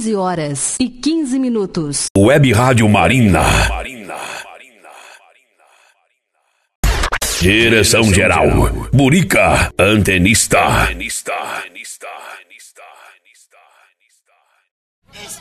15h15. Web Rádio Marina. Direção geral, Burica, antenista.